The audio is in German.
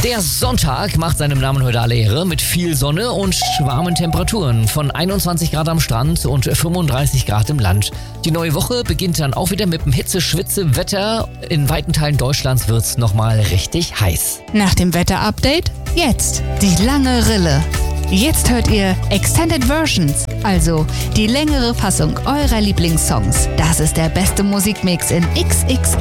Der Sonntag macht seinem Namen heute alle Ehre mit viel Sonne und warmen Temperaturen von 21 Grad am Strand und 35 Grad im Land. Die neue Woche beginnt dann auch wieder mit dem Hitze-Schwitze-Wetter. In weiten Teilen Deutschlands wird's nochmal richtig heiß. Nach dem Wetter-Update jetzt die lange Rille. Jetzt hört ihr Extended Versions, also die längere Fassung eurer Lieblingssongs. Das ist der beste Musikmix in XXL.